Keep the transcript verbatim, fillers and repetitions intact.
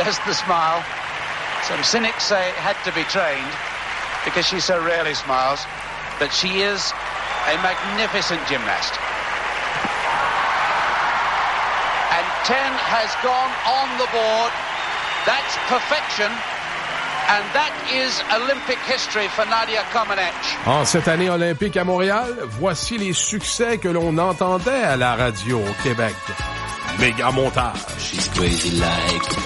there's the smile. Some cynics say it had to be trained because she so rarely smiles, but she is a magnificent gymnast. And ten has gone on the board. That's perfection. And that is Olympic history for Nadia Comaneci. En cette année olympique à Montréal, voici les succès que l'on entendait à la radio au Québec. Méga montage. She's crazy like